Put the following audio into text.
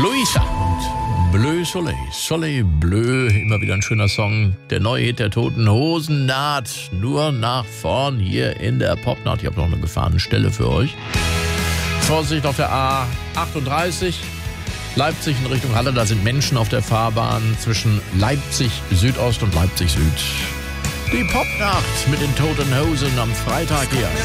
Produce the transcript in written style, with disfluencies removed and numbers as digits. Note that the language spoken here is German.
Luisa und Bleu Soleil. Soleil Bleu, immer wieder ein schöner Song. Der neue Hit der Toten Hosen naht nur nach vorn hier in der Popnacht. Ich habe noch eine gefahrene Stelle für euch. Vorsicht auf der A38. Leipzig in Richtung Halle, da sind Menschen auf der Fahrbahn zwischen Leipzig Südost und Leipzig Süd. Die Popnacht mit den Toten Hosen am Freitag hier.